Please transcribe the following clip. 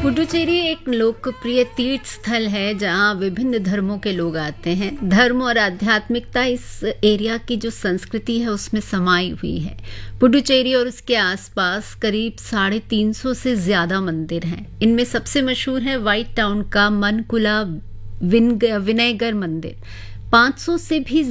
पुडुचेरी एक लोकप्रिय तीर्थ स्थल है जहां विभिन्न धर्मों के लोग आते हैं। धर्म और आध्यात्मिकता इस एरिया की जो संस्कृति है उसमें समाई हुई है। पुडुचेरी और उसके आसपास करीब 350 से ज्यादा मंदिर हैं। इनमें सबसे मशहूर है व्हाइट टाउन का मनकुला विनायगर मंदिर। 500 से भी